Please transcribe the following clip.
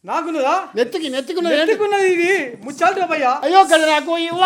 నాకున్నదా నెత్తికి నెత్తుకున్నది ఇది ముచ్చాలు భయ్యా అయ్యో కదా నాకు